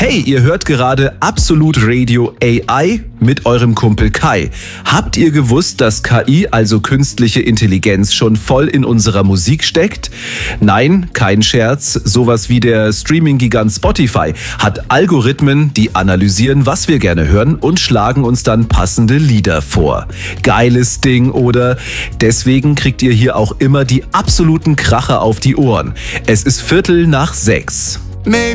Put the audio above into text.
Hey, ihr hört gerade Absolut Radio AI mit eurem Kumpel Kai. Habt ihr gewusst, dass KI, also künstliche Intelligenz, schon voll in unserer Musik steckt? Nein, kein Scherz. Sowas wie der Streaming-Gigant Spotify hat Algorithmen, die analysieren, was wir gerne hören und schlagen uns dann passende Lieder vor. Geiles Ding, oder? Deswegen kriegt ihr hier auch immer die absoluten Kracher auf die Ohren. Es ist 5:45.